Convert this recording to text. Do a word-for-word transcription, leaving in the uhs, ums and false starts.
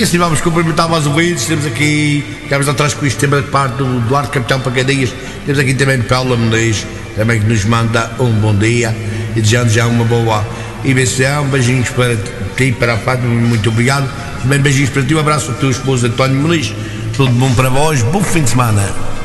E assim vamos cumprimentar mais ouvintes. Temos aqui, estamos atrás com isto, tema de parte do Duarte Capitão Pacadinhas. Temos aqui também o Paulo Mendes, também que nos manda um bom dia e desejando já uma boa emissão. Beijinhos para ti, para a Fátima, muito obrigado. Também beijinhos para ti, um abraço para a tua esposa António Muniz. Tudo bom para vós, bom fim de semana.